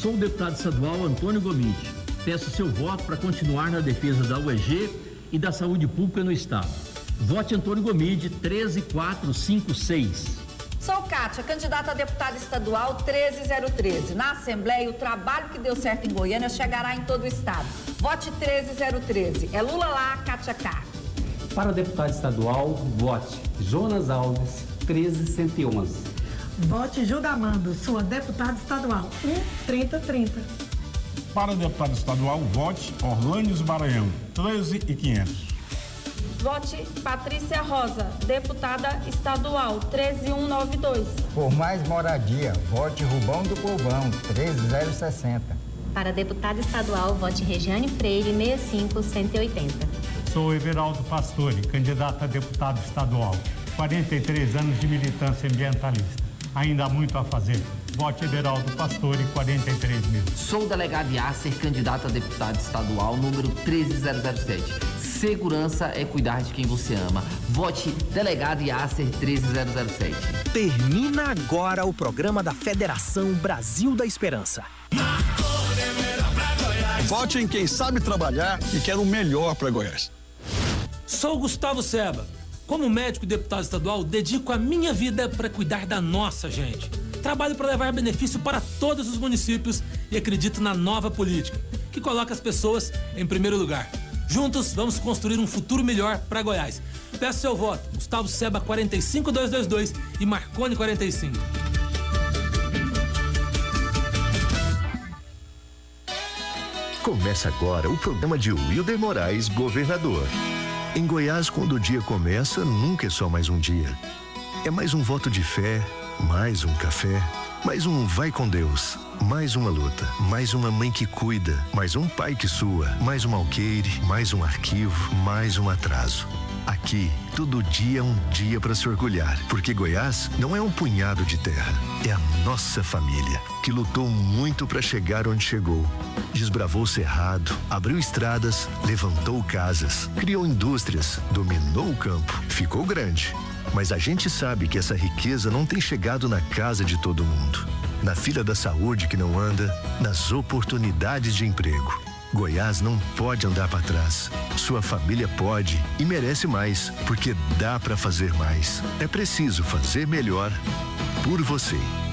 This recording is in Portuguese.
Sou o deputado estadual Antônio Gomide. Peço seu voto para continuar na defesa da UEG e da saúde pública no estado. Vote Antônio Gomide, 13456. Sou Kátia, candidata a deputada estadual 13013. Na Assembleia, o trabalho que deu certo em Goiânia chegará em todo o estado. Vote 13013. É Lula lá, Kátia cá. Para deputado estadual, vote Jonas Alves, 13111. Vote Gilda Amando, sua deputada estadual, 13030. Para deputado estadual, vote Orlânios Maranhão, 13500. Vote Patrícia Rosa, deputada estadual, 13192. Por mais moradia, vote Rubão do Povão, 13060. Para deputada estadual, vote Regiane Freire, 65180. Sou Everaldo Pastore, candidato a deputado estadual. 43 anos de militância ambientalista. Ainda há muito a fazer. Vote Everaldo Pastore, 43.000. Sou o delegado Yasser, candidato a deputado estadual, número 13007. Segurança é cuidar de quem você ama. Vote delegado Yasser, 13007. Termina agora o programa da Federação Brasil da Esperança. Vote em quem sabe trabalhar e quer o melhor para Goiás. Sou Gustavo Seba. Como médico e deputado estadual, dedico a minha vida para cuidar da nossa gente. Trabalho para levar benefício para todos os municípios e acredito na nova política, que coloca as pessoas em primeiro lugar. Juntos, vamos construir um futuro melhor para Goiás. Peço seu voto, Gustavo Seba 45222 e Marconi 45. Começa agora o programa de Wilder Moraes, governador. Em Goiás, quando o dia começa, nunca é só mais um dia. É mais um voto de fé, mais um café, mais um vai com Deus, mais uma luta, mais uma mãe que cuida, mais um pai que sua, mais um alqueire, mais um arquivo, mais um atraso. Aqui, todo dia é um dia para se orgulhar, porque Goiás não é um punhado de terra, é a nossa família, que lutou muito para chegar onde chegou. Desbravou o cerrado, abriu estradas, levantou casas, criou indústrias, dominou o campo, ficou grande. Mas a gente sabe que essa riqueza não tem chegado na casa de todo mundo. Na fila da saúde que não anda, nas oportunidades de emprego. Goiás não pode andar para trás. Sua família pode e merece mais, porque dá para fazer mais. É preciso fazer melhor por você.